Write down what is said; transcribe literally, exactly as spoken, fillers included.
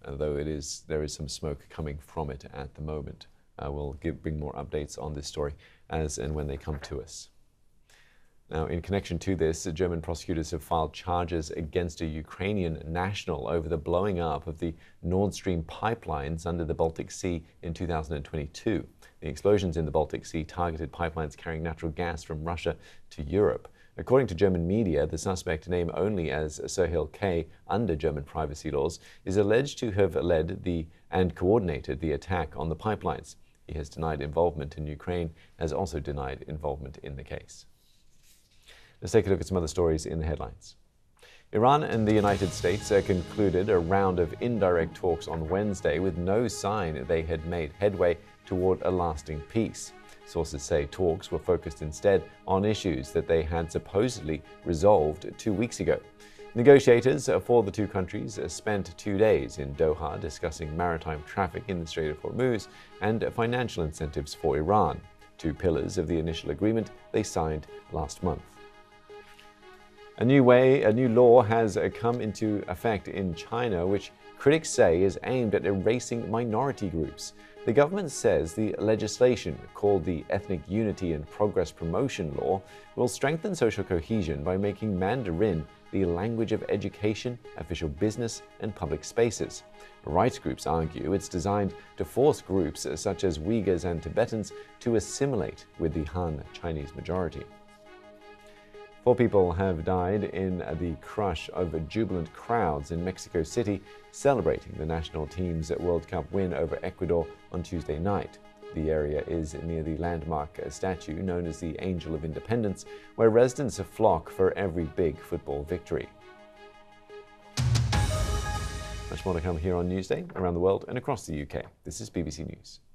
though it is, there is some smoke coming from it at the moment. Uh, we'll give, bring more updates on this story as and when they come to us. Now, in connection to this, German prosecutors have filed charges against a Ukrainian national over the blowing up of the Nord Stream pipelines under the Baltic Sea in two thousand twenty-two. The explosions in the Baltic Sea targeted pipelines carrying natural gas from Russia to Europe. According to German media, the suspect, named only as Serhil K. under German privacy laws, is alleged to have led the and coordinated the attack on the pipelines. He has denied involvement in Ukraine, has also denied involvement in the case. Let's take a look at some other stories in the headlines. Iran and the United States uh, concluded a round of indirect talks on Wednesday with no sign they had made headway toward a lasting peace. Sources say talks were focused instead on issues that they had supposedly resolved two weeks ago. Negotiators for the two countries spent two days in Doha discussing maritime traffic in the Strait of Hormuz and financial incentives for Iran, two pillars of the initial agreement they signed last month. A new way, a new law has come into effect in China, which critics say is aimed at erasing minority groups. The government says the legislation, called the Ethnic Unity and Progress Promotion Law, will strengthen social cohesion by making Mandarin the language of education, official business, and public spaces. Rights groups argue it's designed to force groups such as Uyghurs and Tibetans to assimilate with the Han Chinese majority. Four people have died in the crush of jubilant crowds in Mexico City celebrating the national team's World Cup win over Ecuador on Tuesday night. The area is near the landmark statue known as the Angel of Independence, where residents flock for every big football victory. Much more to come here on Newsday, around the world and across the U K. This is B B C News.